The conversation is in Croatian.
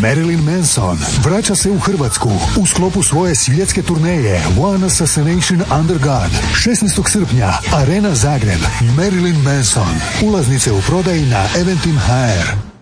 Marilyn Manson vraća se u Hrvatsku u sklopu svoje svjetske turneje One Assassination Under God. 16. srpnja, Arena Zagreb, Marilyn Manson. Ulaznice u prodaji na Eventim HR.